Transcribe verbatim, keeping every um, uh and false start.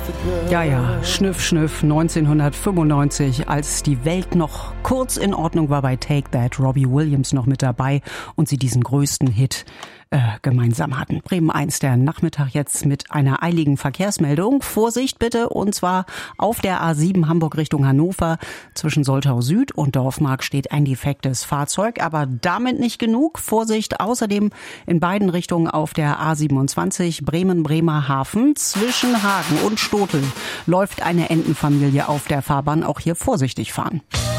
Ja, ja, Schnüff, Schnüff, neunzehnhundertfünfundneunzig, als die Welt noch kurz in Ordnung war bei Take That, Robbie Williams noch mit dabei und sie diesen größten Hit äh, gemeinsam hatten. Bremen eins, der Nachmittag jetzt mit einer eiligen Verkehrsmeldung. Vorsicht bitte, und zwar auf der A sieben Hamburg Richtung Hannover. Zwischen Soltau Süd und Dorfmark steht ein defektes Fahrzeug, aber damit nicht genug. Vorsicht außerdem in beiden Richtungen auf der A siebenundzwanzig Bremen-Bremerhaven. Zwischen Hagen und Stotel läuft eine Entenfamilie auf der Fahrbahn. Auch hier vorsichtig fahren.